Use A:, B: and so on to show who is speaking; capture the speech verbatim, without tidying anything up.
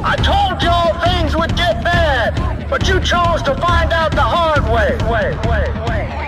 A: I told y'all things would get bad, but you chose to find out the hard way. way, way, way.